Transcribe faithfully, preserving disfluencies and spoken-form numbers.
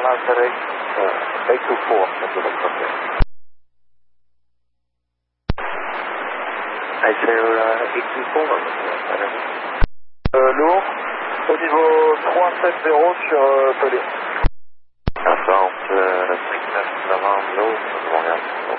Airline FedEx, uh, eight two four, that's what I'm talking about. I say uh, eight two four, euh, lourd, au niveau trois sept zéro sur euh, Pelé. Attente, euh, cinq neuf novembre, lourd, Montréal.